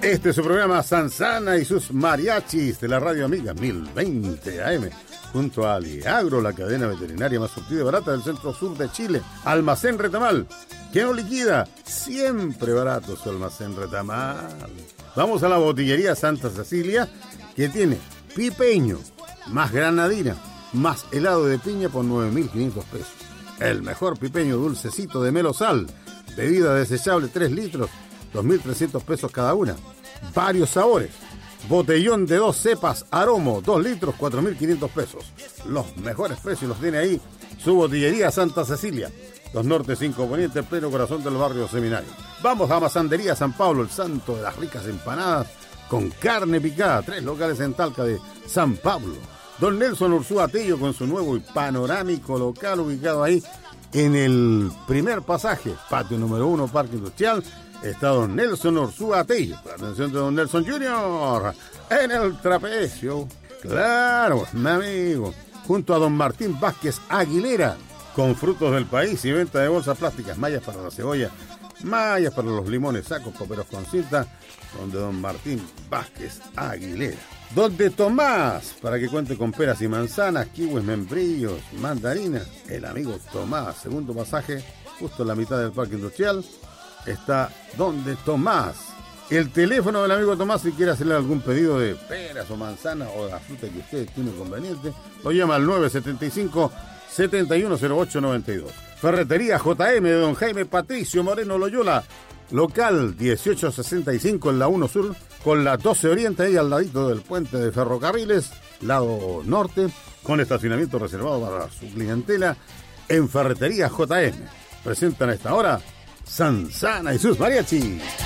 Este es su programa Sansana y sus mariachis de la Radio Amiga 1020 AM. Junto a Aliagro, la cadena veterinaria más surtida y barata del centro sur de Chile. Almacén Retamal, que no liquida, siempre barato su Almacén Retamal. Vamos a la botillería Santa Cecilia, que tiene pipeño, más granadina, más helado de piña por 9.500 pesos. El mejor pipeño dulcecito de Melosal, bebida desechable 3 litros, 2.300 pesos cada una. Varios sabores. Botellón de 2 cepas Aromo, 2 litros, 4.500 pesos. Los mejores precios los tiene ahí su botillería Santa Cecilia. 2 Norte, 5 Poniente, en pleno corazón del barrio Seminario. Vamos a Masandería San Pablo, el santo de las ricas empanadas con carne picada. 3 locales en Talca de San Pablo. Don Nelson Ursúa Tello con su nuevo y panorámico local ubicado ahí en el primer pasaje, patio número 1, Parque Industrial. Está don Nelson Ursúa Tello. La atención de don Nelson Jr. en el trapecio. Claro, mi amigo. Junto a don Martín Vázquez Aguilera, con frutos del país y venta de bolsas plásticas, mallas para la cebolla, mallas para los limones, sacos, poperos con cinta, donde don Martín Vázquez Aguilera. Donde Tomás, para que cuente con peras y manzanas, kiwis, membrillos, mandarinas. El amigo Tomás, segundo pasaje, justo en la mitad del Parque Industrial, está donde Tomás. El teléfono del amigo Tomás, si quiere hacerle algún pedido de peras o manzanas o de la fruta que usted tiene conveniente, lo llama al 975-710892. Ferretería JM de don Jaime Patricio Moreno Loyola, local 1865 en la 1 Sur, con la 12 Oriente, ahí al ladito del puente de ferrocarriles, lado norte, con estacionamiento reservado para su clientela. En Ferretería JM presentan a esta hora Sansana y sus mariachis.